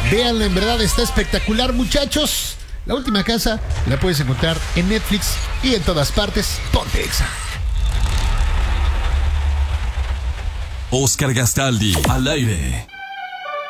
Véanla, en verdad está espectacular, muchachos. La Última Casa la puedes encontrar en Netflix y en todas partes. Ponte Exa. Oscar Gastaldi, al aire.